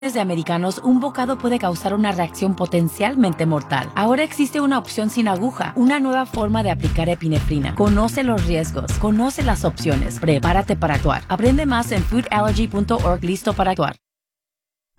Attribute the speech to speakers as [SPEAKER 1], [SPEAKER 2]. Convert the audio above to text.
[SPEAKER 1] De americanos, un bocado puede causar una reacción potencialmente mortal. Ahora existe una opción sin aguja, una nueva forma de aplicar epinefrina. Conoce los riesgos, conoce las opciones, prepárate para actuar. Aprende más en foodallergy.org. Listo para actuar.